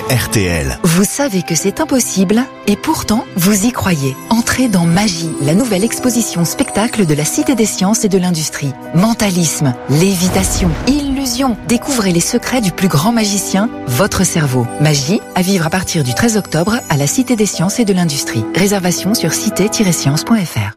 RTL. Vous savez que c'est impossible et pourtant vous y croyez. Entrez dans Magie, la nouvelle exposition spectacle de la Cité des Sciences et de l'Industrie. Mentalisme, lévitation, illusion. Découvrez les secrets du plus grand magicien, votre cerveau. Magie, à vivre à partir du 13 octobre à la Cité des Sciences et de l'Industrie. Réservation sur cité-sciences.fr.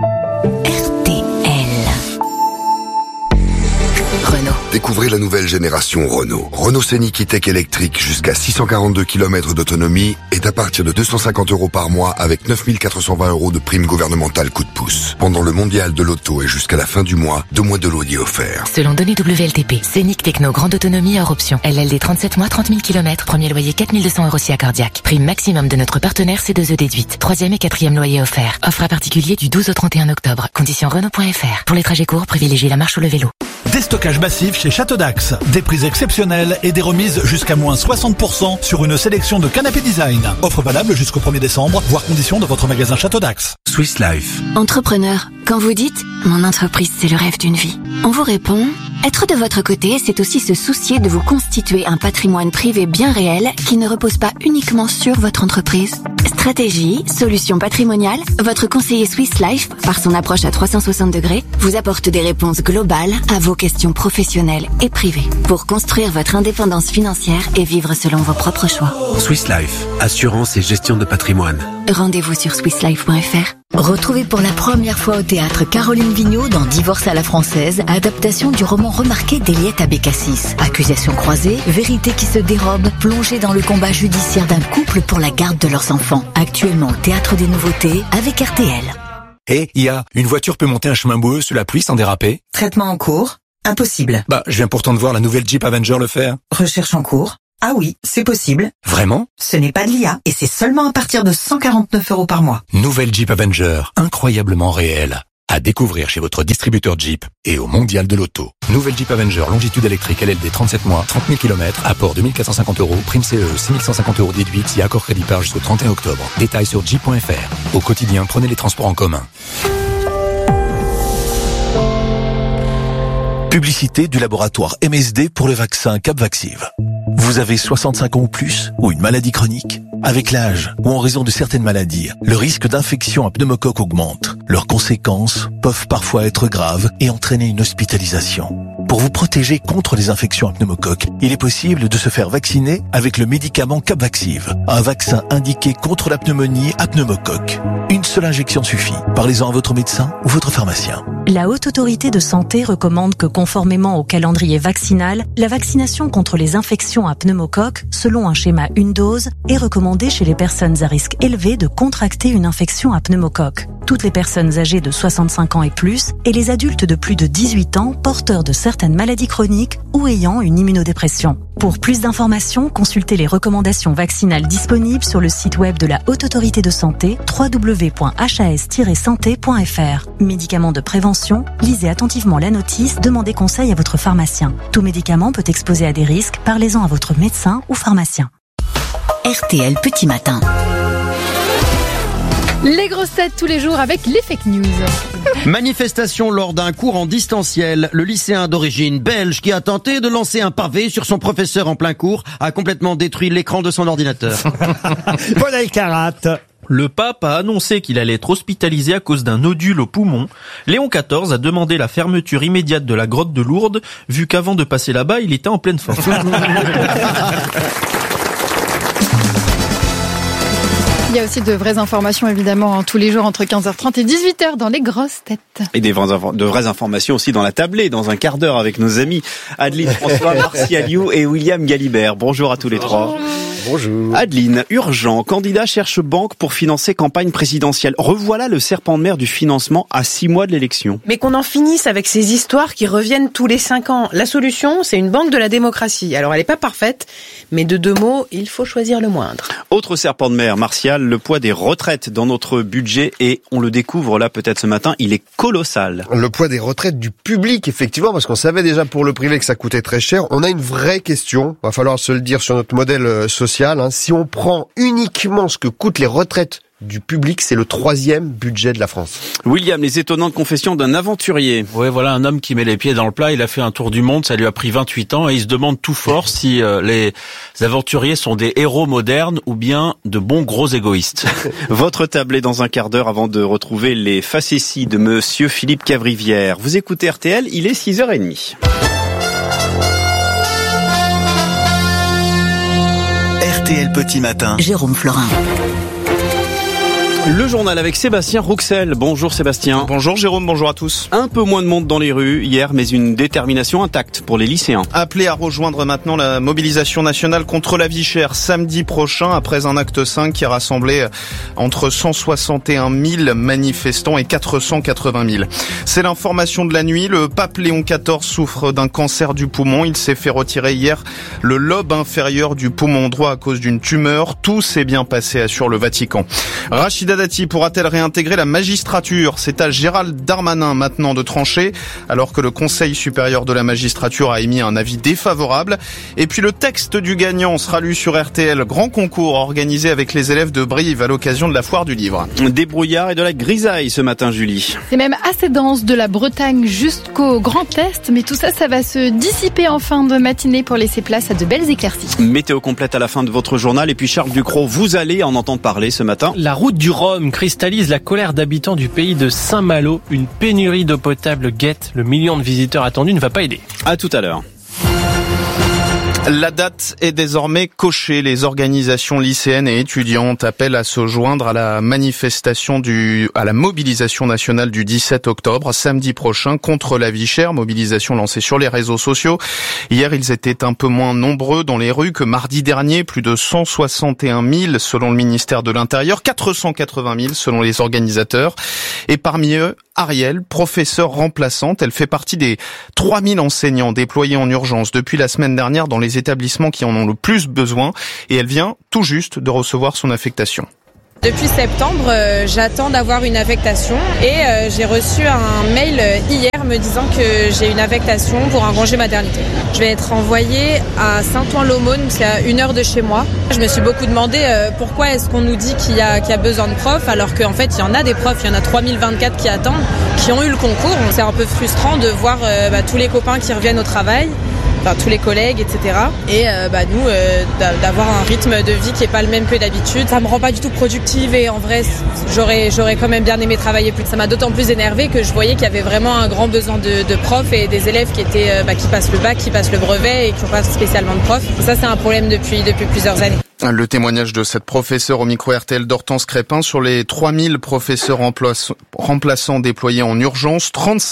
Découvrez la nouvelle génération Renault. Renault Scénic E-Tech électrique jusqu'à 642 km d'autonomie est à partir de 250 € par mois avec 9 420 € de prime gouvernementale coup de pouce. Pendant le mondial de l'auto et jusqu'à la fin du mois, 2 mois de loyer offerts. Selon données WLTP, Scénic Techno grande autonomie hors option. LLD 37 mois, 30 000 km. Premier loyer 4 200 € si accordiaque. Prime maximum de notre partenaire C2E déduite. 3e et 4e loyer offert. Offre à particulier du 12 au 31 octobre. Conditions Renault.fr. Pour les trajets courts, privilégiez la marche ou le vélo. Déstockage massif chez Château d'Axe. Des prix exceptionnels et des remises jusqu'à moins 60% sur une sélection de canapés design. Offre valable jusqu'au 1er décembre, voire conditions dans votre magasin Château d'Axe. Swiss Life. Entrepreneur, quand vous dites « Mon entreprise, c'est le rêve d'une vie », on vous répond « Être de votre côté, c'est aussi se soucier de vous constituer un patrimoine privé bien réel qui ne repose pas uniquement sur votre entreprise. » Stratégie, solutions patrimoniales, votre conseiller Swiss Life, par son approche à 360 degrés, vous apporte des réponses globales à vos questions professionnelles et privées pour construire votre indépendance financière et vivre selon vos propres choix. Swiss Life. Assurance et gestion de patrimoine. Rendez-vous sur swisslife.fr. Retrouvez pour la première fois au théâtre Caroline Vigneault dans Divorce à la française, adaptation du roman remarqué d'Eliette Abécassis. Accusations croisées, vérité qui se dérobe, plongée dans le combat judiciaire d'un couple pour la garde de leurs enfants. Actuellement au Théâtre des Nouveautés avec RTL. Une voiture peut monter un chemin boueux sous la pluie sans déraper? Traitement en cours? Impossible. Je viens pourtant de voir la nouvelle Jeep Avenger le faire. Recherche en cours? Ah oui, c'est possible. Vraiment? Ce n'est pas de l'IA et c'est seulement à partir de 149 € par mois. Nouvelle Jeep Avenger, incroyablement réelle. À découvrir chez votre distributeur Jeep et au mondial de l'auto. Nouvelle Jeep Avenger, longitude électrique, LLD 37 mois, 30 000 km, apport 2 450 €, prime CE, 6 150 € déduite si accord crédit par jusqu'au 31 octobre. Détails sur jeep.fr. Au quotidien, prenez les transports en commun. Publicité du laboratoire MSD pour le vaccin Capvaxive. Vous avez 65 ans ou plus ou une maladie chronique? Avec l'âge ou en raison de certaines maladies, le risque d'infection à pneumocoque augmente. Leurs conséquences peuvent parfois être graves et entraîner une hospitalisation. Pour vous protéger contre les infections à pneumocoque, il est possible de se faire vacciner avec le médicament Capvaxive, un vaccin indiqué contre la pneumonie à pneumocoque. Une seule injection suffit. Parlez-en à votre médecin ou votre pharmacien. La Haute Autorité de Santé recommande que conformément au calendrier vaccinal, la vaccination contre les infections à pneumocoque, selon un schéma une dose, est recommandée chez les personnes à risque élevé de contracter une infection à pneumocoque. Toutes les personnes âgées de 65 ans et plus et les adultes de plus de 18 ans porteurs de certaines maladies chroniques ou ayant une immunodépression. Pour plus d'informations, consultez les recommandations vaccinales disponibles sur le site web de la Haute Autorité de Santé www.has-santé.fr. Médicaments de prévention, lisez attentivement la notice, demandez conseil à votre pharmacien. Tout médicament peut exposer à des risques, parlez-en à votre médecin ou pharmacien. RTL Petit Matin. Les grosses têtes tous les jours avec les fake news. Manifestation lors d'un cours en distanciel. Le lycéen d'origine belge qui a tenté de lancer un pavé sur son professeur en plein cours a complètement détruit l'écran de son ordinateur. Paul Alcarat. Le pape a annoncé qu'il allait être hospitalisé à cause d'un nodule au poumon. Léon XIV a demandé la fermeture immédiate de la grotte de Lourdes, vu qu'avant de passer là-bas, il était en pleine forme. Il y a aussi de vraies informations évidemment tous les jours entre 15h30 et 18h dans les grosses têtes. Et de vraies informations aussi dans la tablée, dans un quart d'heure avec nos amis Adeline François, Martialiou et William Galibert. Bonjour à tous les trois. Bonjour. Adeline, urgent, candidat cherche banque pour financer campagne présidentielle. Revoilà le serpent de mer du financement à 6 mois de l'élection. Mais qu'on en finisse avec ces histoires qui reviennent tous les 5 ans. La solution, c'est une banque de la démocratie. Alors elle n'est pas parfaite, mais de 2 mots, il faut choisir le moindre. Autre serpent de mer, Martial, le poids des retraites dans notre budget et on le découvre là peut-être ce matin, il est colossal. Le poids des retraites du public, effectivement, parce qu'on savait déjà pour le privé que ça coûtait très cher. On a une vraie question, va falloir se le dire sur notre modèle social. Si on prend uniquement ce que coûtent les retraites du public, c'est le 3e budget de la France. William, les étonnantes confessions d'un aventurier. Ouais, voilà un homme qui met les pieds dans le plat. Il a fait un tour du monde, ça lui a pris 28 ans et il se demande tout fort si les aventuriers sont des héros modernes ou bien de bons gros égoïstes. Votre table est dans un quart d'heure avant de retrouver les facéties de monsieur Philippe Cavrivière. Vous écoutez RTL, il est 6h30. RTL Petit Matin. Jérôme Florin. Le journal avec Sébastien Rouxel. Bonjour Sébastien. Bonjour Jérôme, bonjour à tous. Un peu moins de monde dans les rues hier, mais une détermination intacte pour les lycéens. Appelés à rejoindre maintenant la mobilisation nationale contre la vie chère samedi prochain, après un acte 5 qui a rassemblé entre 161 000 manifestants et 480 000. C'est l'information de la nuit. Le pape Léon XIV souffre d'un cancer du poumon. Il s'est fait retirer hier le lobe inférieur du poumon droit à cause d'une tumeur. Tout s'est bien passé, assure le Vatican. Rachida Dati pourra-t-elle réintégrer la magistrature ? C'est à Gérald Darmanin maintenant de trancher, alors que le Conseil supérieur de la magistrature a émis un avis défavorable. Et puis le texte du gagnant sera lu sur RTL. Grand concours organisé avec les élèves de Brive à l'occasion de la foire du livre. Des brouillards et de la grisaille ce matin, Julie. C'est même assez dense de la Bretagne jusqu'au Grand Est, mais tout ça, ça va se dissiper en fin de matinée pour laisser place à de belles éclaircies. Météo complète à la fin de votre journal. Et puis Charles Ducrot, vous allez en entendre parler ce matin. La route du Rhum cristallise la colère d'habitants du pays de Saint-Malo. Une pénurie d'eau potable guette. Le million de visiteurs attendus ne va pas aider. À tout à l'heure. La date est désormais cochée. Les organisations lycéennes et étudiantes appellent à se joindre à la mobilisation nationale du 17 octobre, samedi prochain, contre la vie chère. Mobilisation lancée sur les réseaux sociaux. Hier, ils étaient un peu moins nombreux dans les rues que mardi dernier. Plus de 161 000 selon le ministère de l'Intérieur, 480 000 selon les organisateurs. Et parmi eux, Ariel, professeure remplaçante. Elle fait partie des 3000 enseignants déployés en urgence depuis la semaine dernière dans les établissements qui en ont le plus besoin. Et elle vient tout juste de recevoir son affectation. Depuis septembre, j'attends d'avoir une affectation et j'ai reçu un mail hier me disant que j'ai une affectation pour un congé maternité. Je vais être envoyée à Saint-Ouen-l'Aumône, c'est à 1 heure de chez moi. Je me suis beaucoup demandé pourquoi est-ce qu'on nous dit qu'il y a besoin de profs alors qu'en fait il y en a des profs, il y en a 3024 qui attendent, qui ont eu le concours. C'est un peu frustrant de voir tous les copains qui reviennent au travail. Enfin, tous les collègues, etc. Et nous, d'avoir un rythme de vie qui est pas le même que d'habitude. Ça me rend pas du tout productive et en vrai, j'aurais quand même bien aimé travailler plus. Ça m'a d'autant plus énervé que je voyais qu'il y avait vraiment un grand besoin de profs et des élèves qui étaient qui passent le bac, qui passent le brevet et qui n'ont pas spécialement de profs. Et ça, c'est un problème depuis plusieurs années. Le témoignage de cette professeure au micro RTL d'Hortense Crépin. Sur les 3000 professeurs remplaçants déployés en urgence,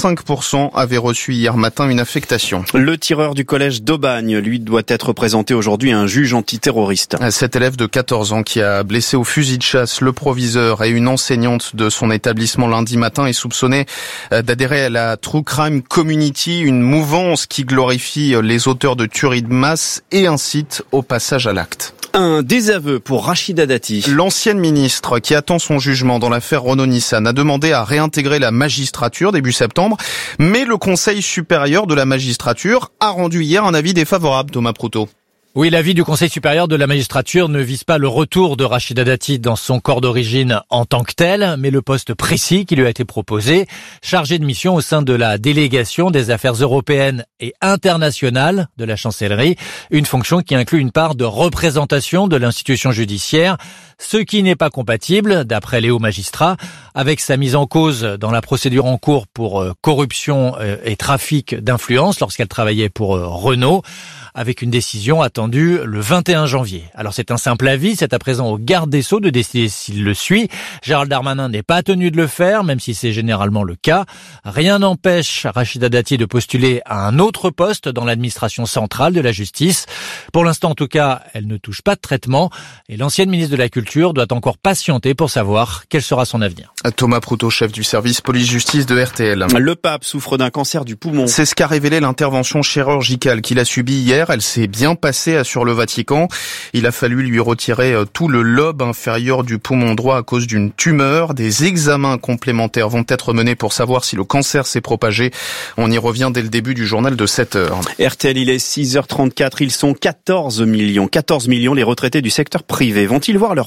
35% avaient reçu hier matin une affectation. Le tireur du collège d'Aubagne, lui, doit être présenté aujourd'hui à un juge antiterroriste. Cet élève de 14 ans qui a blessé au fusil de chasse le proviseur et une enseignante de son établissement lundi matin est soupçonné d'adhérer à la True Crime Community, une mouvance qui glorifie les auteurs de tueries de masse et incite au passage à l'acte. Un désaveu pour Rachida Dati. L'ancienne ministre qui attend son jugement dans l'affaire Renault-Nissan a demandé à réintégrer la magistrature début septembre, mais le Conseil supérieur de la magistrature a rendu hier un avis défavorable, Thomas Proutot. Oui, l'avis du Conseil supérieur de la magistrature ne vise pas le retour de Rachida Dati dans son corps d'origine en tant que tel, mais le poste précis qui lui a été proposé, chargé de mission au sein de la délégation des affaires européennes et internationales de la chancellerie, une fonction qui inclut une part de représentation de l'institution judiciaire, ce qui n'est pas compatible, d'après les hauts magistrats, avec sa mise en cause dans la procédure en cours pour corruption et trafic d'influence lorsqu'elle travaillait pour Renault, avec une décision attendue le 21 janvier. Alors c'est un simple avis, c'est à présent au garde des Sceaux de décider s'il le suit. Gérald Darmanin n'est pas tenu de le faire, même si c'est généralement le cas. Rien n'empêche Rachida Dati de postuler à un autre poste dans l'administration centrale de la justice. Pour l'instant en tout cas, elle ne touche pas de traitement et l'ancienne ministre de la Culture doit encore patienter pour savoir quel sera son avenir. Thomas Proutot, chef du service police-justice de RTL. Le pape souffre d'un cancer du poumon. C'est ce qu'a révélé l'intervention chirurgicale qu'il a subie hier. Elle s'est bien passée, assure le Vatican. Il a fallu lui retirer tout le lobe inférieur du poumon droit à cause d'une tumeur. Des examens complémentaires vont être menés pour savoir si le cancer s'est propagé. On y revient dès le début du journal de 7h. RTL, il est 6h34. Ils sont 14 millions les retraités du secteur privé. Vont-ils voir leur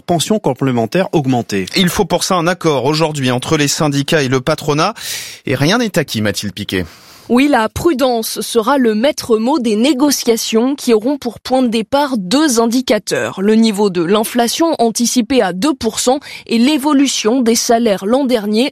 pension complémentaire augmentée. Il faut pour ça un accord aujourd'hui entre les syndicats et le patronat. Et rien n'est acquis, Mathilde Piquet. Oui, la prudence sera le maître mot des négociations qui auront pour point de départ 2 indicateurs. Le niveau de l'inflation anticipé à 2% et l'évolution des salaires l'an dernier,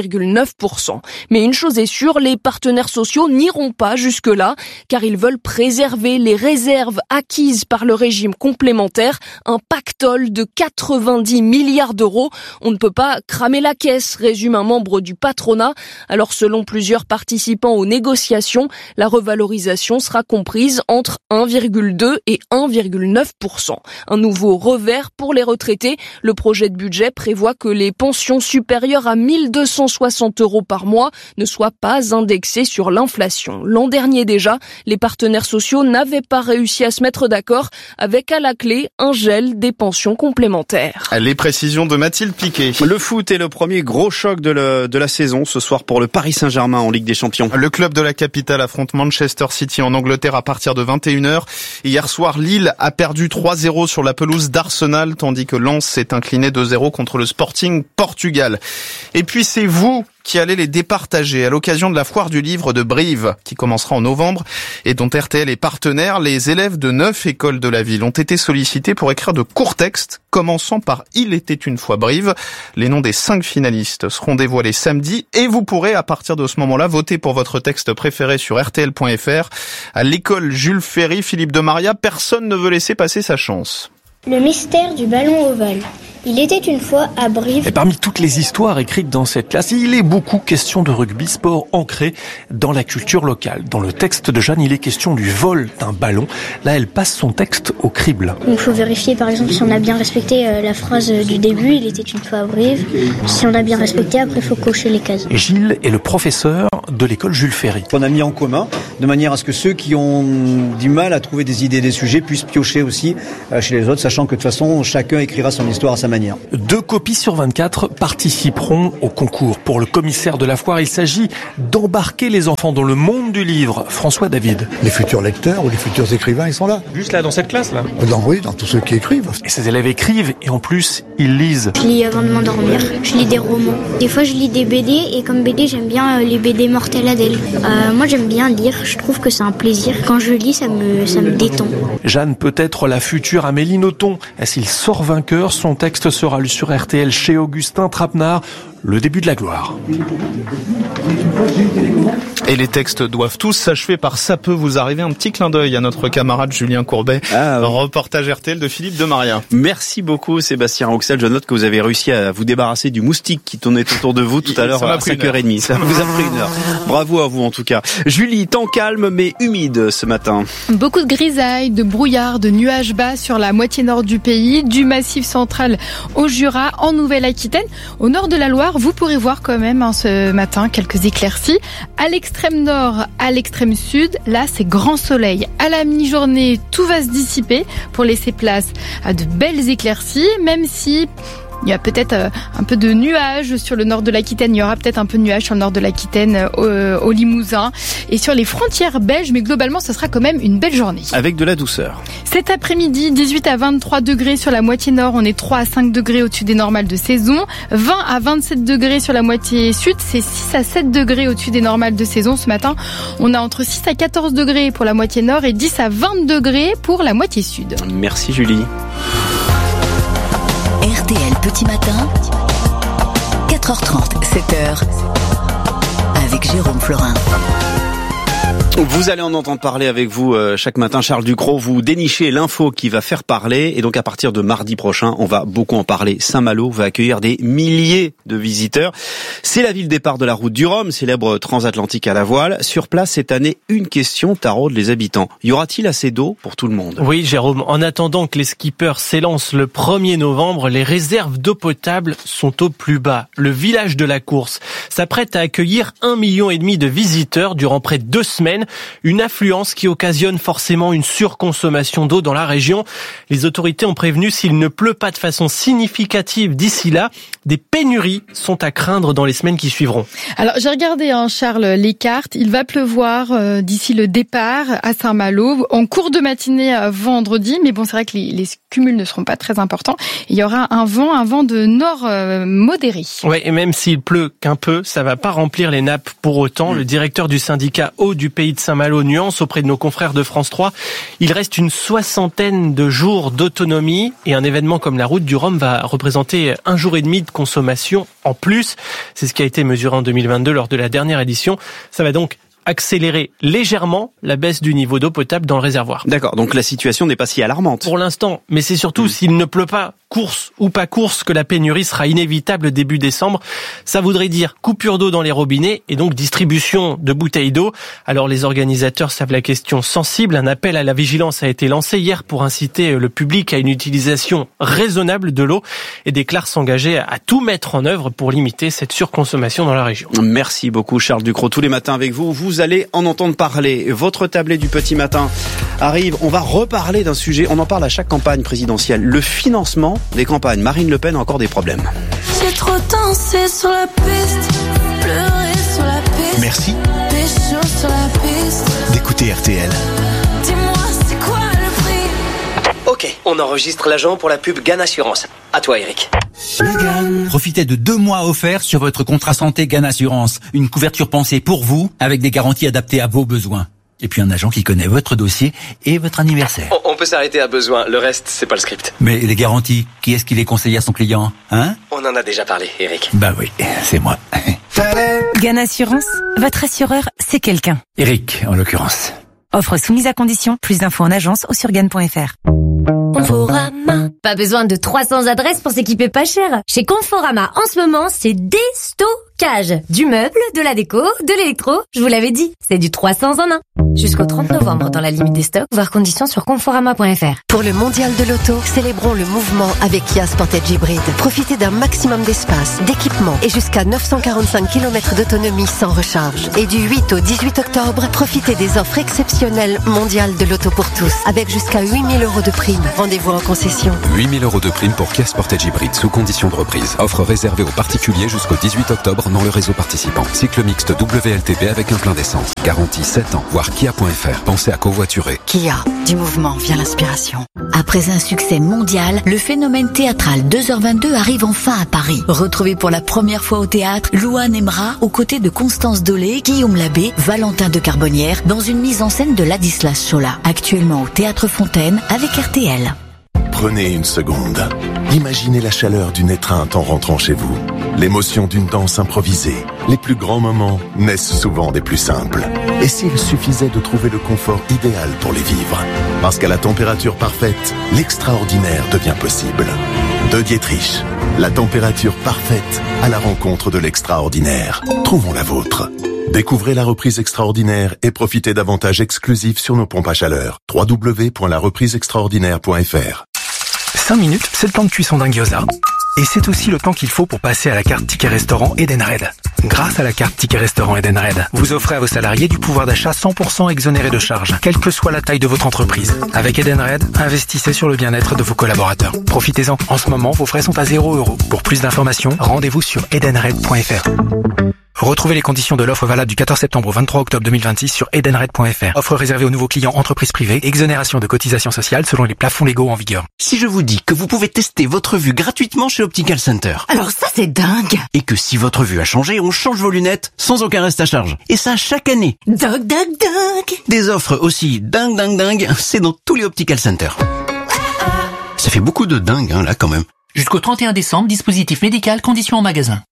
1,9%. Mais une chose est sûre, les partenaires sociaux n'iront pas jusque-là car ils veulent préserver les réserves acquises par le régime complémentaire, un pactole de 90 milliards d'euros. On ne peut pas cramer la caisse, résume un membre du patronat. Alors selon plusieurs participants aux négociations, la revalorisation sera comprise entre 1,2 et 1,9%. Un nouveau revers pour les retraités. Le projet de budget prévoit que les pensions supérieures à 1 260 € par mois ne soient pas indexées sur l'inflation. L'an dernier déjà, les partenaires sociaux n'avaient pas réussi à se mettre d'accord avec à la clé un gel des pensions complémentaires. Les précisions de Mathilde Piquet. Le foot est le premier gros choc de la saison ce soir pour le Paris Saint-Germain en Ligue des Champions. Le club de la capitale affronte Manchester City en Angleterre à partir de 21h. Hier soir, Lille a perdu 3-0 sur la pelouse d'Arsenal, tandis que Lens s'est incliné 2-0 contre le Sporting Portugal. Et puis c'est vous qui allez les départager à l'occasion de la foire du livre de Brive, qui commencera en novembre et dont RTL est partenaire. Les élèves de 9 écoles de la ville ont été sollicités pour écrire de courts textes, commençant par « Il était une fois Brive ». Les noms des 5 finalistes seront dévoilés samedi et vous pourrez à partir de ce moment-là voter pour votre texte préféré sur rtl.fr. À l'école Jules Ferry, Philippe de Maria, personne ne veut laisser passer sa chance. Le mystère du ballon ovale. Il était une fois à Brive. Et parmi toutes les histoires écrites dans cette classe, il est beaucoup question de rugby, sport ancré dans la culture locale. Dans le texte de Jeanne, il est question du vol d'un ballon. Là, elle passe son texte au crible. Il faut vérifier par exemple si on a bien respecté la phrase du début, il était une fois à Brive. Si on a bien respecté, après il faut cocher les cases. Et Gilles est le professeur de l'école Jules Ferry. On a mis en commun de manière à ce que ceux qui ont du mal à trouver des idées, des sujets puissent piocher aussi chez les autres, sachant que de toute façon chacun écrira son histoire à sa manière. 2 copies sur 24 participeront au concours. Pour le commissaire de la foire, il s'agit d'embarquer les enfants dans le monde du livre. François David. Les futurs lecteurs ou les futurs écrivains, ils sont là. Juste là, dans cette classe, là? Oui, dans tous ceux qui écrivent. Et ces élèves écrivent et en plus, ils lisent. Je lis avant de m'endormir. Je lis des romans. Des fois, je lis des BD et comme BD, j'aime bien les BD Mortel Adèle. Moi, j'aime bien lire. Je trouve que c'est un plaisir. Quand je lis, ça me détend. Jeanne peut être la future Amélie Nothomb. S'il sort vainqueur, son texte sera lu sur RTL chez Augustin Trapenard. Le début de la gloire. Et les textes doivent tous s'achever par ça peut vous arriver. Un petit clin d'œil à notre camarade Julien Courbet. Reportage RTL de Philippe de Maria. Merci beaucoup Sébastien Rouxel. Je note que vous avez réussi à vous débarrasser du moustique qui tournait autour de vous tout à l'heure à 5h30. Ça vous a pris une heure. Bravo à vous en tout cas. Julie, temps calme mais humide ce matin. Beaucoup de grisailles, de brouillard, de nuages bas sur la moitié nord du pays, du Massif central au Jura, en Nouvelle-Aquitaine. Au nord de la Loire, vous pourrez voir quand même ce matin quelques éclaircies. À l'extrême nord, à l'extrême sud, là c'est grand soleil. À la mi-journée, tout va se dissiper pour laisser place à de belles éclaircies, même si il y a peut-être un peu de nuages sur le nord de l'Aquitaine. Il y aura peut-être un peu de nuages sur le nord de l'Aquitaine, au Limousin et sur les frontières belges. Mais globalement, ce sera quand même une belle journée. Avec de la douceur. Cet après-midi, 18 à 23 degrés sur la moitié nord. On est 3 à 5 degrés au-dessus des normales de saison. 20 à 27 degrés sur la moitié sud. C'est 6 à 7 degrés au-dessus des normales de saison. Ce matin, on a entre 6 à 14 degrés pour la moitié nord et 10 à 20 degrés pour la moitié sud. Merci Julie. RTL Petit Matin, 4h30, 7h, avec Jérôme Florin. Vous allez en entendre parler avec vous chaque matin. Charles Ducrot, vous dénichez l'info qui va faire parler. Et donc à partir de mardi prochain, on va beaucoup en parler. Saint-Malo va accueillir des milliers de visiteurs. C'est la ville départ de la route du Rhum, célèbre transatlantique à la voile. Sur place, cette année, une question taraude les habitants. Y aura-t-il assez d'eau pour tout le monde? Oui, Jérôme. En attendant que les skippers s'élancent le 1er novembre, les réserves d'eau potable sont au plus bas. Le village de la course s'apprête à accueillir 1,5 million de visiteurs durant près de 2 semaines. Une affluence qui occasionne forcément une surconsommation d'eau dans la région. Les autorités ont prévenu, s'il ne pleut pas de façon significative d'ici là, des pénuries sont à craindre dans les semaines qui suivront. Alors j'ai regardé, Charles, les cartes. Il va pleuvoir d'ici le départ à Saint-Malo en cours de matinée vendredi. Mais bon, c'est vrai que les cumuls ne seront pas très importants. Il y aura un vent de nord modéré. Ouais, et même s'il pleut qu'un peu, ça va pas remplir les nappes pour autant. Le directeur du syndicat eau du pays de Saint-Malo nuance auprès de nos confrères de France 3. Il reste une 60aine de jours d'autonomie et un événement comme la route du Rhum va représenter 1 jour et demi de consommation en plus. C'est ce qui a été mesuré en 2022 lors de la dernière édition. Ça va donc accélérer légèrement la baisse du niveau d'eau potable dans le réservoir. D'accord, donc la situation n'est pas si alarmante. Pour l'instant, mais c'est surtout s'il ne pleut pas, course ou pas course, que la pénurie sera inévitable début décembre. Ça voudrait dire coupure d'eau dans les robinets et donc distribution de bouteilles d'eau. Alors les organisateurs savent la question sensible. Un appel à la vigilance a été lancé hier pour inciter le public à une utilisation raisonnable de l'eau et déclarent s'engager à tout mettre en œuvre pour limiter cette surconsommation dans la région. Merci beaucoup Charles Ducrot. Tous les matins avec vous, vous allez en entendre parler. Votre tablé du petit matin arrive. On va reparler d'un sujet, on en parle à chaque campagne présidentielle. Le financement des campagnes. Marine Le Pen a encore des problèmes. J'ai trop dansé sur la piste, pleuré sur la piste. Merci Pécho sur la piste. d'écouter RTL. Dis-moi, c'est quoi le prix? Ok, on enregistre l'agent pour la pub GAN Assurance. À toi, Eric. Profitez de 2 mois offerts sur votre contrat santé GAN Assurance. Une couverture pensée pour vous, avec des garanties adaptées à vos besoins. Et puis un agent qui connaît votre dossier et votre anniversaire. On peut s'arrêter à besoin, le reste, c'est pas le script. Mais les garanties, qui est-ce qui les conseille à son client, hein? On en a déjà parlé, Eric. Bah oui, c'est moi. GAN Assurance, votre assureur, c'est quelqu'un. Eric, en l'occurrence. Offre soumise à condition, plus d'infos en agence ou sur GAN.fr. Conforama. Pas besoin de 300 adresses pour s'équiper pas cher. Chez Conforama, en ce moment, c'est déstockage. Du meuble, de la déco, de l'électro. Je vous l'avais dit, c'est du 300 en 1. Jusqu'au 30 novembre dans la limite des stocks, voir conditions sur conforama.fr. Pour le mondial de l'auto, célébrons le mouvement avec Kia Sportage Hybrid. Profitez d'un maximum d'espace, d'équipement et jusqu'à 945 km d'autonomie sans recharge. Et du 8 au 18 octobre, profitez des offres exceptionnelles mondiales de l'auto pour tous, avec jusqu'à 8 000 € de prime. Rendez-vous en concession. 8 000 € de prime pour Kia Sportage Hybrid sous condition de reprise. Offre réservée aux particuliers jusqu'au 18 octobre dans le réseau participant. Cycle mixte WLTP avec un plein d'essence. Garantie 7 ans, voire Kia.fr. Pensez à covoiturer. Kia, du mouvement vient l'inspiration. Après un succès mondial, le phénomène théâtral 2h22 arrive enfin à Paris. Retrouvez pour la première fois au théâtre Louane Emra aux côtés de Constance Dolé, Guillaume Labbé, Valentin de Carbonnière dans une mise en scène de Ladislas Chola. Actuellement au Théâtre Fontaine avec RTL. Prenez une seconde. Imaginez la chaleur d'une étreinte en rentrant chez vous. L'émotion d'une danse improvisée. Les plus grands moments naissent souvent des plus simples. Et s'il suffisait de trouver le confort idéal pour les vivre? Parce qu'à la température parfaite, l'extraordinaire devient possible. De Dietrich, la température parfaite à la rencontre de l'extraordinaire. Trouvons la vôtre. Découvrez la reprise extraordinaire et profitez d'avantages exclusifs sur nos pompes à chaleur. www.larepriseextraordinaire.fr. 5 minutes, c'est le temps de cuisson d'un gyoza. Et c'est aussi le temps qu'il faut pour passer à la carte Ticket Restaurant Edenred. Grâce à la carte Ticket Restaurant Edenred, vous offrez à vos salariés du pouvoir d'achat 100% exonéré de charges, quelle que soit la taille de votre entreprise. Avec Edenred, investissez sur le bien-être de vos collaborateurs. Profitez-en. En ce moment, vos frais sont à 0 €. Pour plus d'informations, rendez-vous sur edenred.fr. Retrouvez les conditions de l'offre valable du 14 septembre au 23 octobre 2026 sur edenred.fr. Offre réservée aux nouveaux clients entreprises privées, exonération de cotisations sociales selon les plafonds légaux en vigueur. Si je vous dis que vous pouvez tester votre vue gratuitement chez Optical Center. Alors ça c'est dingue. Et que si votre vue a changé, on change vos lunettes sans aucun reste à charge. Et ça chaque année. Dingue. Des offres aussi dingue, c'est dans tous les Optical Center. Ça fait beaucoup de dingue là quand même. Jusqu'au 31 décembre, dispositif médical, conditions en magasin.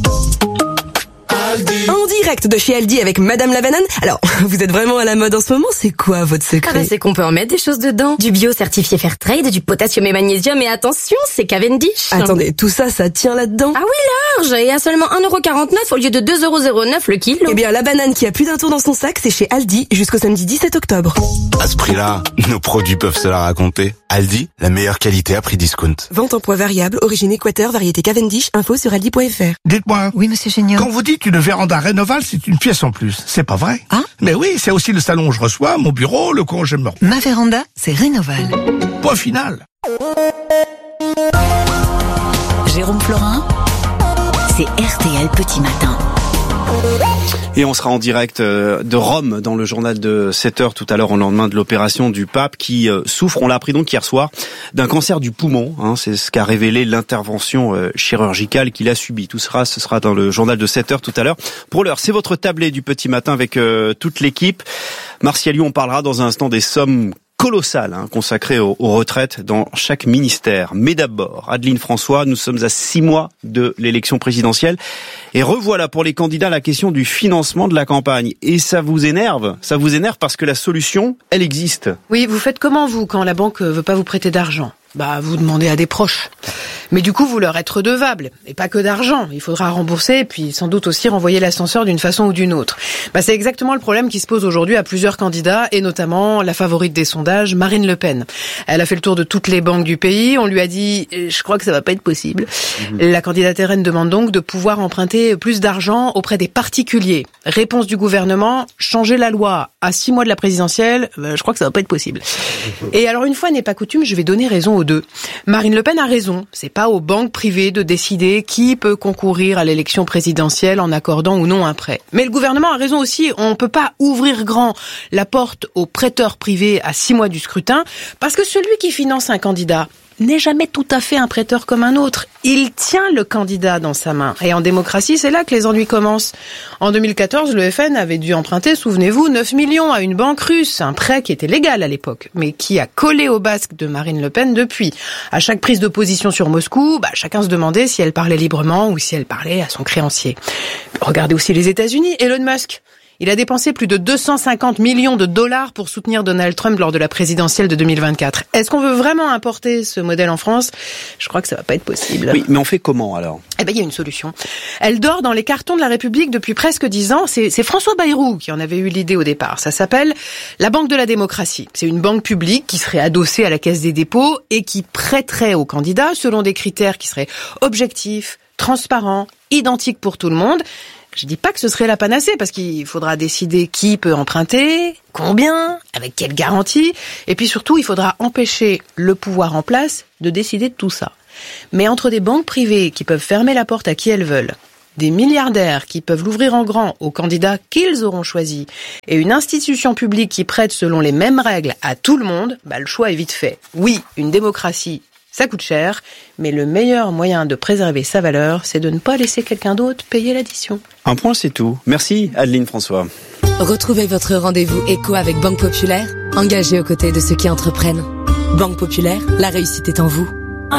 En direct de chez Aldi avec Madame la Banane. Alors, vous êtes vraiment à la mode en ce moment, c'est quoi votre secret? C'est qu'on peut en mettre des choses dedans. Du bio certifié Fairtrade, du potassium et magnésium, et attention, c'est Cavendish. Attendez, tout ça, ça tient là-dedans? Ah oui, large, et à seulement 1,49 € au lieu de 2,09 € le kilo. Eh bien, la banane qui a plus d'un tour dans son sac, c'est chez Aldi jusqu'au samedi 17 octobre. À ce prix-là, nos produits peuvent se la raconter. Aldi, la meilleure qualité à prix discount. Vente en poids variable, origine Équateur, variété Cavendish, info sur aldi.fr. Dites-moi. Oui, monsieur Géniaux. Quand vous dites une véranda la Rénoval, c'est une pièce en plus. C'est pas vrai? Ah? Mais oui, c'est aussi le salon où je reçois, mon bureau, le coin où je me repose. Ma véranda, c'est Rénoval. Point final. Jérôme Florin, c'est RTL Petit Matin. Et on sera en direct de Rome dans le journal de 7h tout à l'heure au lendemain de l'opération du pape qui souffre, on l'a appris donc hier soir, d'un cancer du poumon. C'est ce qu'a révélé l'intervention chirurgicale qu'il a subie. Ce sera dans le journal de 7h tout à l'heure. Pour l'heure, c'est votre tablé du Petit Matin avec toute l'équipe. Martial Liu, on parlera dans un instant des sommes colossales consacrées aux retraites dans chaque ministère. Mais d'abord, Adeline François, nous sommes à 6 mois de l'élection présidentielle et revoilà pour les candidats la question du financement de la campagne. Et ça vous énerve parce que la solution, elle existe. Oui, vous faites comment vous quand la banque veut pas vous prêter d'argent ? Vous demandez à des proches. Mais du coup, vous leur êtes redevable. Et pas que d'argent. Il faudra rembourser et puis sans doute aussi renvoyer l'ascenseur d'une façon ou d'une autre. C'est exactement le problème qui se pose aujourd'hui à plusieurs candidats et notamment la favorite des sondages, Marine Le Pen. Elle a fait le tour de toutes les banques du pays. On lui a dit, je crois que ça va pas être possible. La candidate RN demande donc de pouvoir emprunter plus d'argent auprès des particuliers. Réponse du gouvernement, changer la loi à 6 mois de la présidentielle, je crois que ça va pas être possible. Et alors une fois n'est pas coutume, je vais donner raison aux deux. Marine Le Pen a raison. C'est pas aux banques privées de décider qui peut concourir à l'élection présidentielle en accordant ou non un prêt. Mais le gouvernement a raison aussi. On peut pas ouvrir grand la porte aux prêteurs privés à 6 mois du scrutin parce que celui qui finance un candidat n'est jamais tout à fait un prêteur comme un autre. Il tient le candidat dans sa main. Et en démocratie, c'est là que les ennuis commencent. En 2014, le FN avait dû emprunter, souvenez-vous, 9 millions à une banque russe. Un prêt qui était légal à l'époque, mais qui a collé au basque de Marine Le Pen depuis. À chaque prise de position sur Moscou, chacun se demandait si elle parlait librement ou si elle parlait à son créancier. Regardez aussi les États-Unis. Elon Musk. Il a dépensé plus de 250 millions de dollars pour soutenir Donald Trump lors de la présidentielle de 2024. Est-ce qu'on veut vraiment importer ce modèle en France ? Je crois que ça va pas être possible. Oui, mais on fait comment alors ? Il y a une solution. Elle dort dans les cartons de la République depuis presque 10 ans. C'est François Bayrou qui en avait eu l'idée au départ. Ça s'appelle la Banque de la démocratie. C'est une banque publique qui serait adossée à la Caisse des dépôts et qui prêterait aux candidats selon des critères qui seraient objectifs, transparents, identiques pour tout le monde. Je dis pas que ce serait la panacée, parce qu'il faudra décider qui peut emprunter, combien, avec quelle garantie, et puis surtout, il faudra empêcher le pouvoir en place de décider de tout ça. Mais entre des banques privées qui peuvent fermer la porte à qui elles veulent, des milliardaires qui peuvent l'ouvrir en grand aux candidats qu'ils auront choisis, et une institution publique qui prête selon les mêmes règles à tout le monde, le choix est vite fait. Oui, une démocratie, ça coûte cher, mais le meilleur moyen de préserver sa valeur, c'est de ne pas laisser quelqu'un d'autre payer l'addition. Un point, c'est tout. Merci, Adeline François. Retrouvez votre rendez-vous éco avec Banque Populaire, engagée aux côtés de ceux qui entreprennent. Banque Populaire, la réussite est en vous.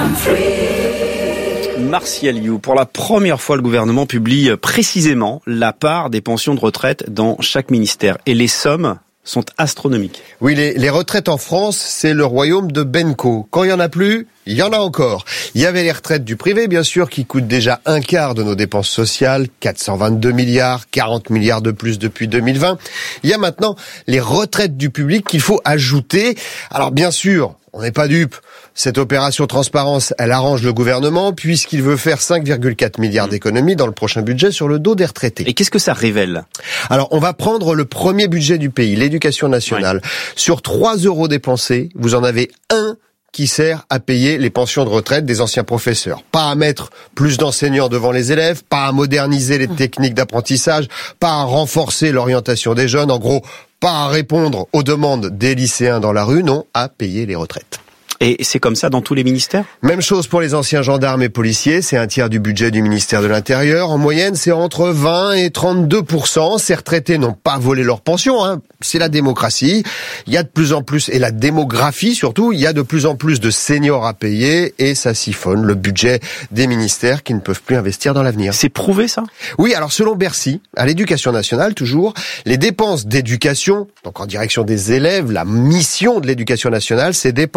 Martial Liu, pour la première fois, le gouvernement publie précisément la part des pensions de retraite dans chaque ministère. Et les sommes sont astronomiques. Oui, les retraites en France, c'est le royaume de Benko. Quand il y en a plus, il y en a encore. Il y avait les retraites du privé, bien sûr, qui coûtent déjà un quart de nos dépenses sociales, 422 milliards, 40 milliards de plus depuis 2020. Il y a maintenant les retraites du public qu'il faut ajouter. Alors bien sûr, on n'est pas dupes. Cette opération transparence, elle arrange le gouvernement puisqu'il veut faire 5,4 milliards d'économies dans le prochain budget sur le dos des retraités. Et qu'est-ce que ça révèle ? Alors, on va prendre le premier budget du pays, l'éducation nationale. Ouais. Sur 3 € dépensés, vous en avez 1 qui sert à payer les pensions de retraite des anciens professeurs. Pas à mettre plus d'enseignants devant les élèves, pas à moderniser les techniques d'apprentissage, pas à renforcer l'orientation des jeunes, en gros, pas à répondre aux demandes des lycéens dans la rue, non, à payer les retraites. Et c'est comme ça dans tous les ministères ? Même chose pour les anciens gendarmes et policiers, c'est 1/3 du budget du ministère de l'Intérieur. En moyenne, c'est entre 20 et 32%. Ces retraités n'ont pas volé leur pension, c'est la démocratie. Il y a de plus en plus, et la démographie surtout, il y a de plus en plus de seniors à payer et ça siphonne le budget des ministères qui ne peuvent plus investir dans l'avenir. C'est prouvé ça ? Oui, alors selon Bercy, à l'éducation nationale toujours, les dépenses d'éducation, donc en direction des élèves, la mission de l'éducation nationale, ces dépenses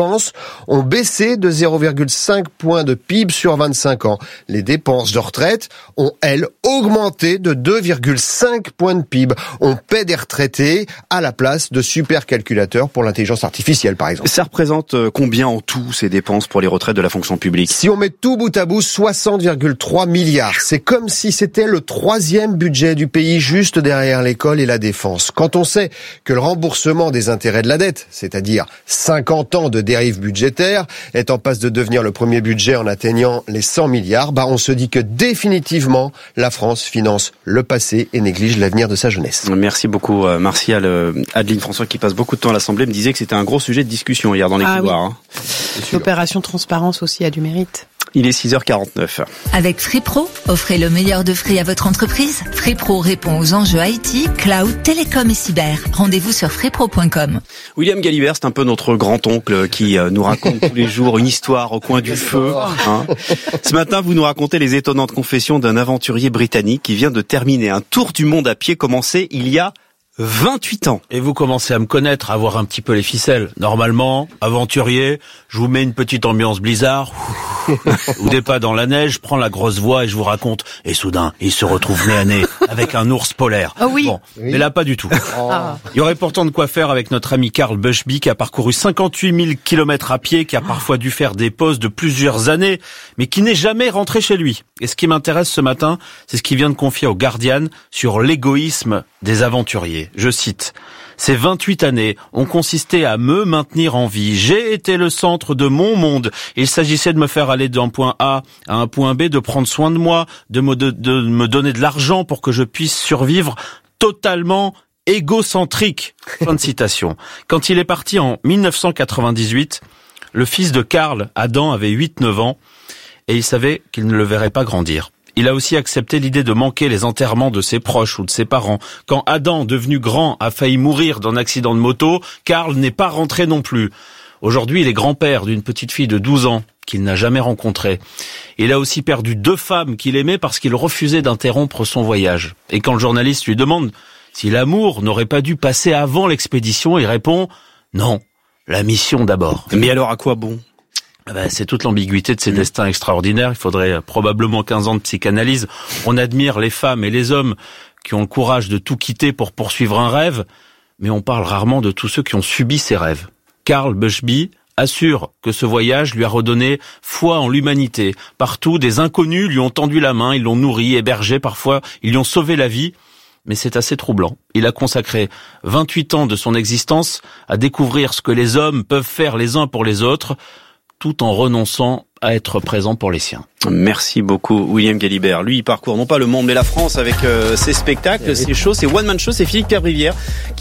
ont baissé de 0,5 points de PIB sur 25 ans. Les dépenses de retraite ont, elles, augmenté de 2,5 points de PIB. On paie des retraités à la place de supercalculateurs pour l'intelligence artificielle, par exemple. Ça représente combien en tout ces dépenses pour les retraites de la fonction publique? Si on met tout bout à bout, 60,3 milliards. C'est comme si c'était le 3e budget du pays, juste derrière l'école et la défense. Quand on sait que le remboursement des intérêts de la dette, c'est-à-dire 50 ans de dérive budgétaire, est en passe de devenir le premier budget en atteignant les 100 milliards, on se dit que définitivement, la France finance le passé et néglige l'avenir de sa jeunesse. Merci beaucoup, Martial. Adeline François, qui passe beaucoup de temps à l'Assemblée, me disait que c'était un gros sujet de discussion hier dans les couloirs. Oui. L'opération transparence aussi a du mérite. Il est 6h49. Avec Free Pro, offrez le meilleur de Free à votre entreprise. Free Pro répond aux enjeux IT, cloud, télécom et cyber. Rendez-vous sur freepro.com. William Galibert, c'est un peu notre grand-oncle qui nous raconte tous les jours une histoire au coin du feu. Ce matin, vous nous racontez les étonnantes confessions d'un aventurier britannique qui vient de terminer un tour du monde à pied commencé il y a 28 ans. Et vous commencez à me connaître, à voir un petit peu les ficelles. Normalement, aventurier, je vous mets une petite ambiance blizzard, ou des pas dans la neige, je prends la grosse voix et je vous raconte. Et soudain, il se retrouve nez à nez avec un ours polaire. Oh oui. Bon, mais là, pas du tout. Il y aurait pourtant de quoi faire avec notre ami Carl Bushby qui a parcouru 58 000 kilomètres à pied, qui a parfois dû faire des pauses de plusieurs années, mais qui n'est jamais rentré chez lui. Et ce qui m'intéresse ce matin, c'est ce qu'il vient de confier au Guardian sur l'égoïsme des aventuriers. Je cite: « Ces 28 années ont consisté à me maintenir en vie. J'ai été le centre de mon monde. Il s'agissait de me faire aller d'un point A à un point B, de prendre soin de moi, de me donner de l'argent pour que je puisse survivre totalement égocentrique. » Fin de citation. Quand il est parti en 1998, le fils de Karl, Adam, avait 8-9 ans et il savait qu'il ne le verrait pas grandir. Il a aussi accepté l'idée de manquer les enterrements de ses proches ou de ses parents. Quand Adam, devenu grand, a failli mourir d'un accident de moto, Karl n'est pas rentré non plus. Aujourd'hui, il est grand-père d'une petite fille de 12 ans qu'il n'a jamais rencontrée. Il a aussi perdu 2 femmes qu'il aimait parce qu'il refusait d'interrompre son voyage. Et quand le journaliste lui demande si l'amour n'aurait pas dû passer avant l'expédition, il répond « Non, la mission d'abord ». Mais alors à quoi bon ? C'est toute l'ambiguïté de ces destins extraordinaires. Il faudrait probablement 15 ans de psychanalyse. On admire les femmes et les hommes qui ont le courage de tout quitter pour poursuivre un rêve, mais on parle rarement de tous ceux qui ont subi ces rêves. Carl Bushby assure que ce voyage lui a redonné foi en l'humanité. Partout, des inconnus lui ont tendu la main, ils l'ont nourri, hébergé, parfois ils lui ont sauvé la vie. Mais c'est assez troublant. Il a consacré 28 ans de son existence à découvrir ce que les hommes peuvent faire les uns pour les autres, tout en renonçant à être présent pour les siens. Merci beaucoup, William Galibert. Lui, il parcourt non pas le monde, mais la France avec ses spectacles, ses shows, ses one-man shows. C'est Philippe Cabrivière